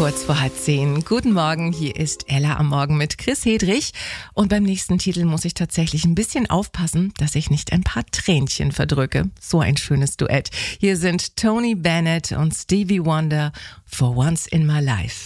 kurz vor 9:30. Guten Morgen, hier ist Ella am Morgen mit Chris Hedrich. Und beim nächsten Titel muss ich tatsächlich ein bisschen aufpassen, dass ich nicht ein paar Tränchen verdrücke. So ein schönes Duett. Hier sind Tony Bennett und Stevie Wonder, For Once in My Life.